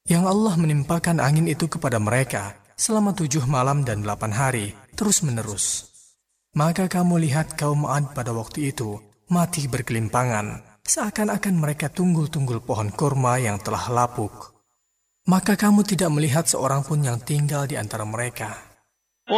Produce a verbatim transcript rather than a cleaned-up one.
yang Allah menimpakan angin itu kepada mereka selama tujuh malam dan delapan hari, terus-menerus. Maka kamu lihat kaum Ad pada waktu itu mati bergelimpangan, seakan-akan mereka tunggul-tunggul pohon kurma yang telah lapuk. Maka kamu tidak melihat seorang pun yang tinggal di antara mereka.